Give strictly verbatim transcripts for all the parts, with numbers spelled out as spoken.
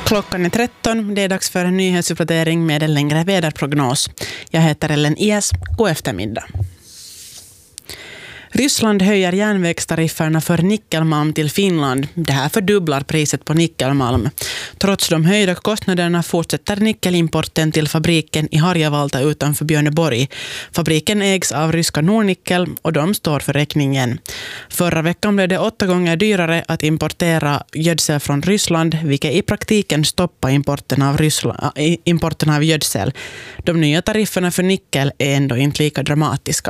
Klockan är tretton, det är dags för en nyhetsuppdatering med en längre väderprognos. Jag heter Ellen Ies, god eftermiddag. Ryssland höjer järnvägstarifferna för nickelmalm till Finland. Det här fördubblar priset på nickelmalm. Trots de höjda kostnaderna fortsätter nickelimporten till fabriken i Harjavalta utanför Björneborg. Fabriken ägs av ryska Nornickel och de står för räkningen. Förra veckan blev det åtta gånger dyrare att importera gödsel från Ryssland, vilket i praktiken stoppar importen av, Ryssland, importen av gödsel. De nya tarifferna för nickel är ändå inte lika dramatiska.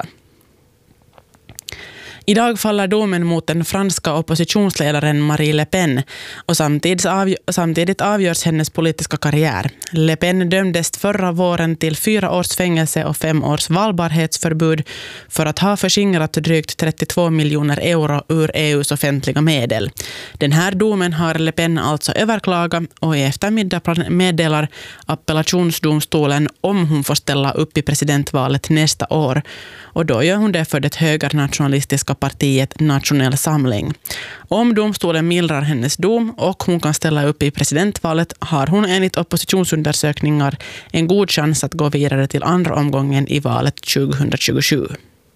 Idag faller domen mot den franska oppositionsledaren Marie Le Pen och samtidigt, avgö- samtidigt avgörs hennes politiska karriär. Le Pen dömdes förra våren till fyra års fängelse och fem års valbarhetsförbud för att ha förskingrat drygt trettiotvå miljoner euro ur E U:s offentliga medel. Den här domen har Le Pen alltså överklagat och i eftermiddag meddelar appellationsdomstolen om hon får ställa upp i presidentvalet nästa år. Och då gör hon det för det högernationalistiska partiet Nationell Samling. Om domstolen mildrar hennes dom och hon kan ställa upp i presidentvalet har hon enligt oppositionsundersökningar en god chans att gå vidare till andra omgången i valet tjugohundratjugosju.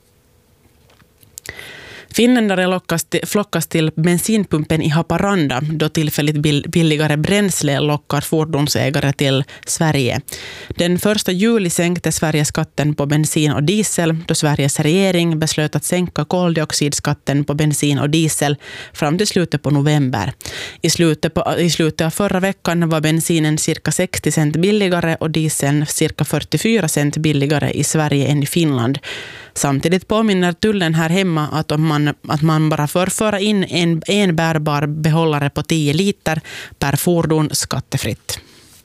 Finländare lockas till, flockas till bensinpumpen i Haparanda då tillfälligt billigare bränsle lockar fordonsägare till Sverige. Den första juli sänkte Sverige skatten på bensin och diesel då Sveriges regering beslöt att sänka koldioxidskatten på bensin och diesel fram till slutet på november. I slutet, på, i slutet av förra veckan var bensinen cirka sextio cent billigare och dieseln cirka fyrtiofyra cent billigare i Sverige än i Finland. Samtidigt påminner tullen här hemma att, om man, att man bara får föra in en, en bärbar behållare på tio liter per fordon skattefritt.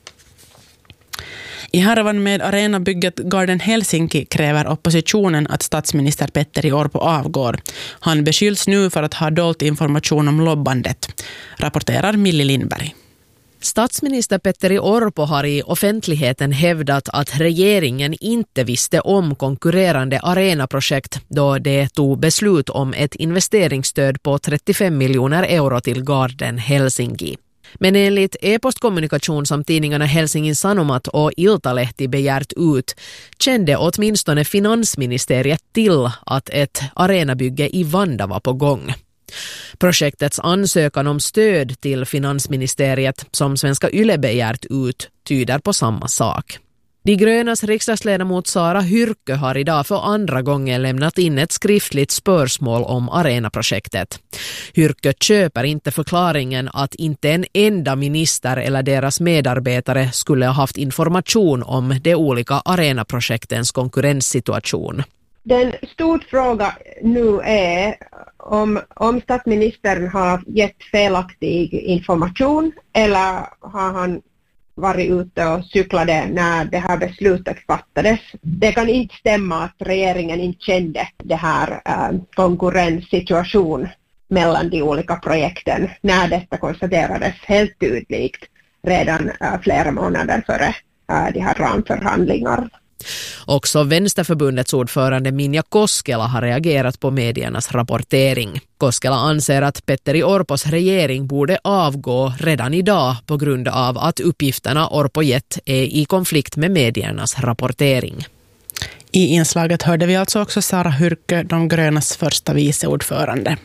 I härvan med arenabygget Garden Helsinki kräver oppositionen att statsminister Petteri Orpo avgår. Han beskylls nu för att ha dolt information om lobbandet, rapporterar Milli Lindberg. Statsminister Petteri Orpo har i offentligheten hävdat att regeringen inte visste om konkurrerande arenaprojekt då det tog beslut om ett investeringsstöd på trettiofem miljoner euro till Garden Helsinki. Men enligt e-postkommunikation som tidningarna Helsingin Sanomat och Iltalehti begärt ut kände åtminstone finansministeriet till att ett arenabygge i Vanda var på gång. Projektets ansökan om stöd till finansministeriet som Svenska Yle begärt ut tyder på samma sak. De grönas riksdagsledamot Sara Hyrkkö har idag för andra gången lämnat in ett skriftligt spörsmål om arenaprojektet. Hyrkkö köper inte förklaringen att inte en enda minister eller deras medarbetare skulle ha haft information om de olika arenaprojektens konkurrenssituation. Den stor fråga nu är om, om statsministern har gett felaktig information eller har han varit ute och cyklade när det här beslutet fattades. Det kan inte stämma att regeringen inte kände det här äh, konkurrenssituation mellan de olika projekten när detta konstaterades helt tydligt redan äh, flera månader före äh, de här ramförhandlingarna. Också Vänsterförbundets ordförande Minja Koskela har reagerat på mediernas rapportering. Koskela anser att Petteri Orpos regering borde avgå redan idag på grund av att uppgifterna Orpo gett är i konflikt med mediernas rapportering. I inslaget hörde vi alltså också Sara Hyrkkö, de grönas första viceordförande.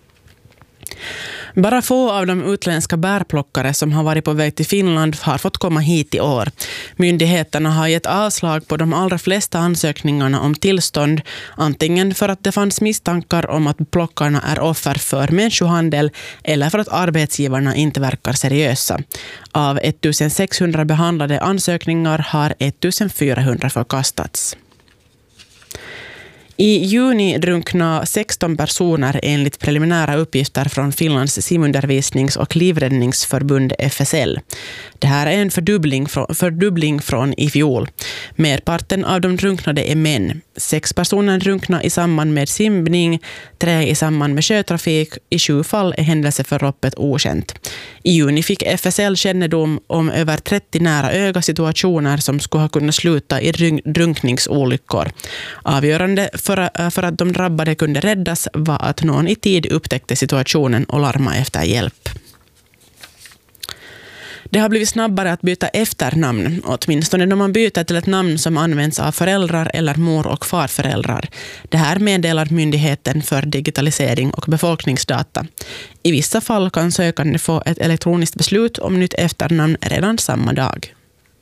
Bara få av de utländska bärplockare som har varit på väg till Finland har fått komma hit i år. Myndigheterna har gett avslag på de allra flesta ansökningarna om tillstånd, antingen för att det fanns misstankar om att plockarna är offer för människohandel eller för att arbetsgivarna inte verkar seriösa. Av ettusensexhundra behandlade ansökningar har ettusenfyrahundra förkastats. I juni drunkna sexton personer enligt preliminära uppgifter från Finlands simundervisnings- och livräddningsförbund F S L. Det här är en fördubbling från, fördubbling från i fjol. Merparten av de drunknade är män. Sex personer drunkna i samband med simning, tre i samband med sjötrafik. I sju fall är händelseförloppet okänt. I juni fick F S L kännedom om över trettio nära öga situationer som skulle ha kunnat sluta i drunkningsolyckor. Avgörande för, för att de drabbade kunde räddas var att någon i tid upptäckte situationen och larmade efter hjälp. Det har blivit snabbare att byta efternamn, åtminstone när man byter till ett namn som används av föräldrar eller mor- och farföräldrar. Det här meddelar Myndigheten för digitalisering och befolkningsdata. I vissa fall kan sökande få ett elektroniskt beslut om nytt efternamn redan samma dag.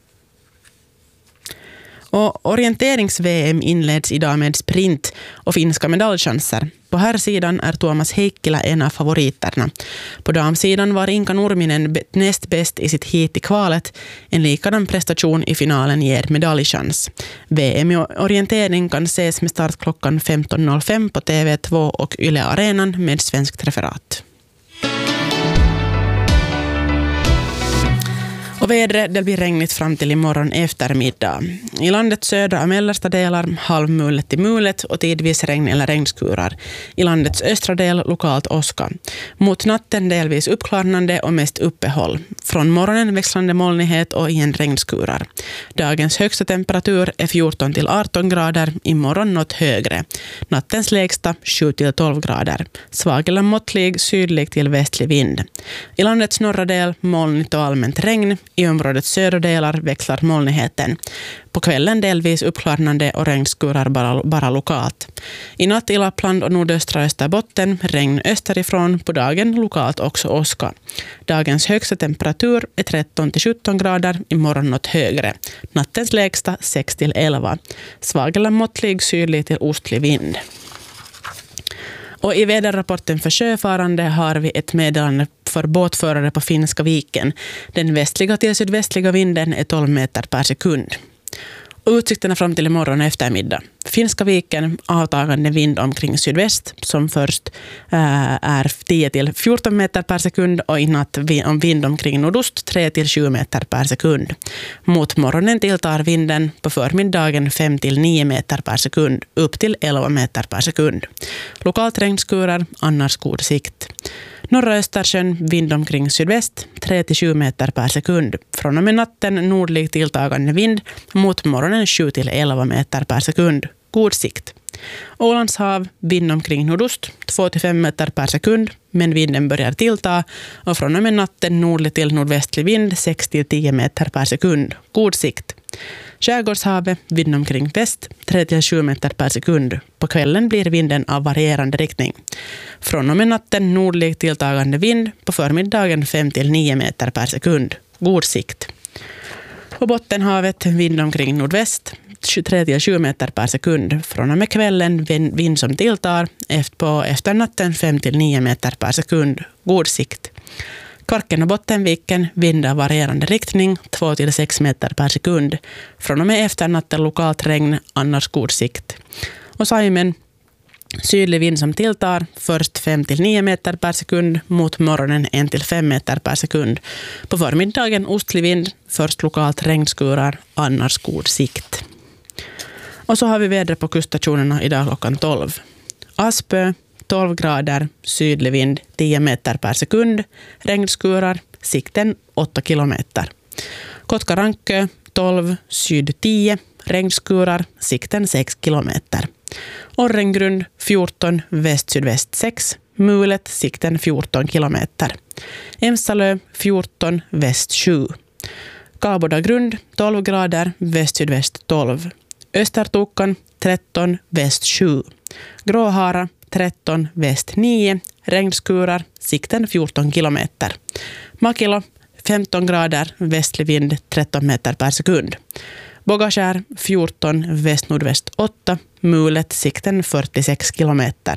Och orienterings-V M inleds idag med sprint och finska medaljchanser. På här sidan är Tuomas Heikkilä en av favoriterna. På damsidan var Inka Nurminen näst bäst i sitt hit i kvalet. En likadan prestation i finalen ger medaljchans. V M i orientering kan ses med start klockan femton noll fem på T V två och Yle Arenan med svenskt referat. Och vädret, det blir regnigt fram till imorgon eftermiddag. I landets södra och mellersta delar halvmulet till mulet och tidvis regn eller regnskurar. I landets östra del lokalt åska. Mot natten delvis uppklarnande och mest uppehåll. Från morgonen växlande molnighet och igen regnskurar. Dagens högsta temperatur är fjorton till arton grader, imorgon något högre. Nattens lägsta sju till tolv grader. Svag eller måttlig sydlig till västlig vind. I landets norra del molnigt och allmänt regn. I områdets södra delar växlar molnigheten. På kvällen delvis uppklarnande och regnskurar bara, bara lokalt. I natt i Lappland och nordöstra Österbotten regn österifrån, på dagen lokalt också åska. Dagens högsta temperatur är tretton till sjutton grader, imorgon något högre. Nattens lägsta sex till elva. Svag eller måttlig sydlig till ostlig vind. Och i väderrapporten för sjöfarande har vi ett meddelande för båtförare på Finska viken. Den västliga till sydvästliga vinden är tolv meter per sekund. Och utsikterna fram till imorgon eftermiddag. Finska viken avtagande vind omkring sydväst som först äh, är tio till fjorton meter per sekund och i natt om vind omkring nordost tre till sju meter per sekund. Mot morgonen tilltar vinden på förmiddagen fem till nio meter per sekund upp till elva meter per sekund. Lokalt regnskurar, annars god sikt. Norra Östersjön vind omkring sydväst tre till sju meter per sekund. Från och med natten nordlig tilltagande vind mot morgonen sju till elva meter per sekund. God sikt. Ålands hav vind omkring nordost två till fem meter per sekund, men vinden börjar tillta och från och med natten nordlig till nordvästlig vind sex till tio meter per sekund. God sikt. Skärgårdshavet vind omkring väst tre till sju meter per sekund. På kvällen blir vinden av varierande riktning. Från och med natten nordlig tilltagande vind, på förmiddagen fem till nio meter per sekund. God sikt. På Bottenhavet vind omkring nordväst tre till sju meter per sekund. Från och med kvällen vind, vind som tilltar, efter på efternatten fem till nio meter per sekund. God sikt. Kvarken och Bottenviken vind av varierande riktning två till sex meter per sekund. Från och med efternatten lokalt regn, annars god sikt. Och Saimen sydlig vind som tilltar, först fem till nio meter per sekund, mot morgonen ett till fem meter per sekund. På förmiddagen ostlig vind, först lokalt regnskurar, annars god sikt. Och så har vi vädret på kuststationerna idag klockan tolv. Aspö tolv grader, sydlig vind tio meter per sekund, regnskurar, sikten åtta kilometer. Kotkarankö tolv, syd tio, regnskurar, sikten sex kilometer. Orrengrund fjorton, väst-sydväst sex, mulet, sikten fjorton kilometer. Emsalö fjorton, väst sju. Kabodagrund tolv grader, väst-sydväst tolv. Östertokan tretton, väst sju. Gråhara tretton, väst nio, regnskurar, sikten fjorton kilometer. Makilo femton grader, västlig vind tretton meter per sekund. Bogaskär fjorton, väst-nordväst åtta, mulet, sikten fyrtiosex kilometer.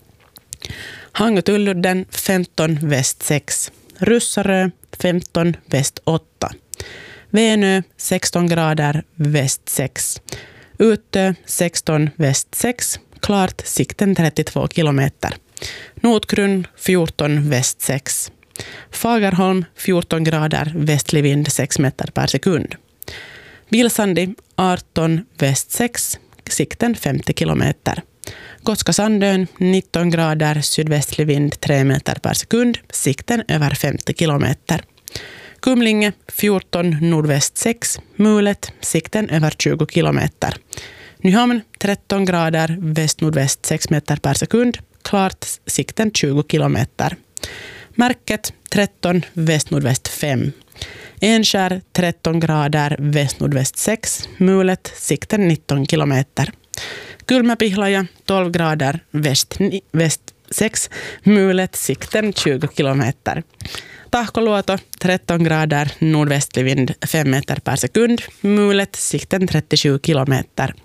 Hangötulludden femton, väst sex. Russarö femton, väst åtta. Venö sexton grader, väst sex. Utö sexton, väst sex. Klart, sikten trettiotvå kilometer. Notgrund fjorton, väst sex. Fagerholm fjorton grader, västlig vind sex meter per sekund. Vilsandi arton, väst sex, sikten femtio kilometer. Gotska Sandön nitton grader, sydvästlig vind tre meter per sekund, sikten över femtio kilometer. Kumlinge fjorton, nordväst sex, mulet, sikten över tjugo kilometer. Nyhamn tretton grader, väst-nordväst sex meter per sekund, klart, sikten tjugo kilometer. Märket tretton, väst-nordväst fem. Enskär tretton grader, väst-nordväst sex, mulet, sikten nitton kilometer. Kulmapihlaja tolv grader, väst, väst sex, mulet, sikten tjugo kilometer. Tahkoluoto tretton grader, nordvästlig vind fem meter per sekund, mulet, sikten trettiosju kilometer.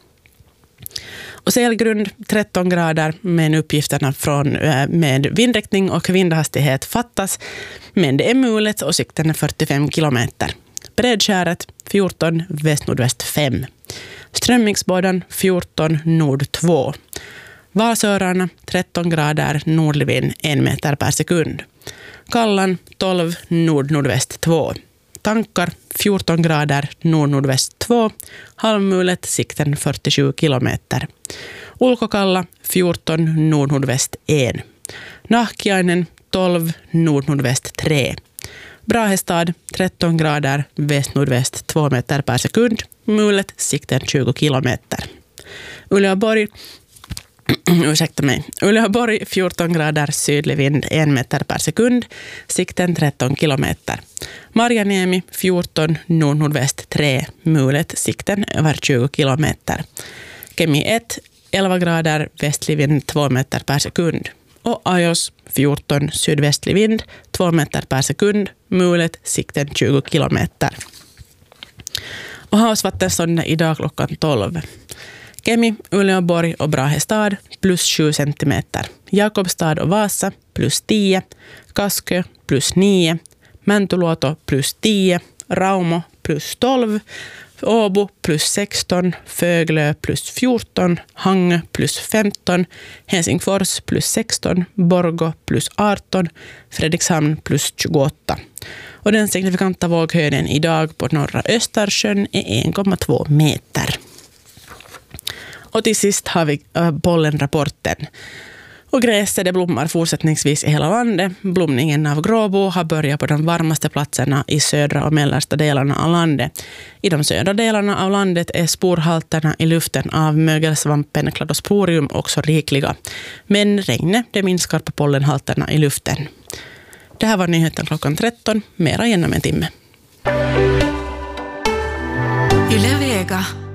Och Selgrund tretton grader, men uppgifterna från, med vindriktning och vindhastighet fattas, men det är mulet och sikten är fyrtiofem kilometer. Bredskäret fjorton, väst-nordväst fem. Strömmingsbådan fjorton, nord två. Vasörarna tretton grader, nordlig vind en meter per sekund. Kallan tolv, nord-nordväst två. Tankar fjorton grader, nord-nordväst två. Halvmulet, sikten fyrtiosju kilometer. Ulkokalla fjorton, nord-nordväst ett. Nahkiainen tolv, nord-nordväst tre. Brahestad tretton grader, väst-nordväst två meter per sekund. Mulet, sikten tjugo kilometer. Uleåborg Ursäkta mig. Uleåborg fjorton grader, sydlig vind en meter per sekund, sikten tretton kilometer. Marjaniemi fjorton, nord-nordväst tre, mulet, sikten över tjugo kilometer. Kemi ett, elva grader, västlig vind två meter per sekund. Och Ajos fjorton, sydvästlig vind två meter per sekund, mulet, sikten tjugo kilometer. Och havsvattensståndet idag klockan tolv. Kemi, Uleåborg och Brahestad plus sju centimeter. Jakobstad och Vasa plus tio. Kaskö plus nio. Mäntyluoto plus tio. Raumo plus tolv. Åbo plus sexton. Föglö plus fjorton. Hangö plus femton. Helsingfors plus sexton. Borgå plus arton. Fredrikshamn plus tjugoåtta. Och den signifikanta våghöjden idag på norra Östersjön är en komma två meter. Och till sist har vi pollenrapporten. Och gräset det blommar fortsättningsvis i hela landet. Blomningen av gråbo har börjat på de varmaste platserna i södra och mellersta delarna av landet. I de södra delarna av landet är sporhalterna i luften av mögelsvampen Cladosporium också rikliga. Men regnet det minskar på pollenhalterna i luften. Det här var nyheten klockan tretton. Mera igen om en timme. Yle Vega.